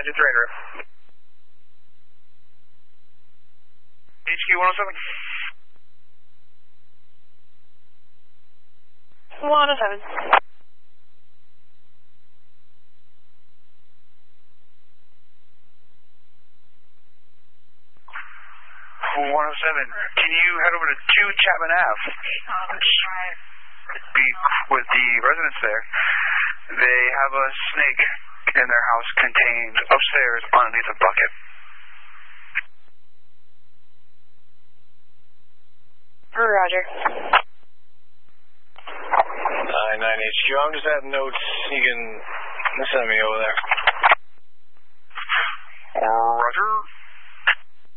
Roger, train room. HQ 107. 107. 107. Can you head over to 2 Chapman Ave? Speak with the residents there. They have a snake in their house contained upstairs underneath a bucket. Roger. 9 HQ. I'm just adding notes. You can send me over there.